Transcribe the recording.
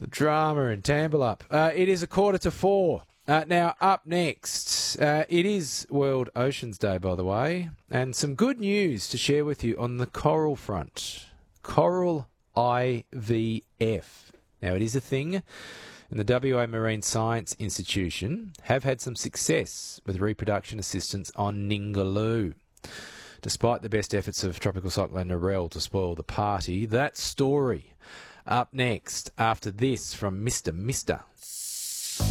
The drama in Tambalup. It is 4:45. Now, up next, it is World Oceans Day, by the way, and some good news to share with you on the coral front. Coral IVF. Now, it is a thing, and the WA Marine Science Institution have had some success with reproduction assistance on Ningaloo. Despite the best efforts of Tropical Cyclone Narelle to spoil the party, that story up next after this from Mr.